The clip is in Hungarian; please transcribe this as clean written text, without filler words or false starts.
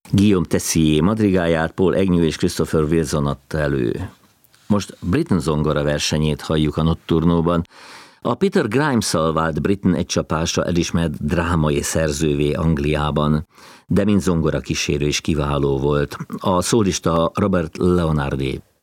Guillaume Tessier madrigáját Paul Agnew és Christopher Wilson adta elő. Most Britten zongora versenyét halljuk a Nocturnóban. A Peter Grimes-szal vált Britten egy csapásra elismert drámai szerzővé Angliában, de mint zongora kísérő is kiváló volt. A szólista Robert Leonardi.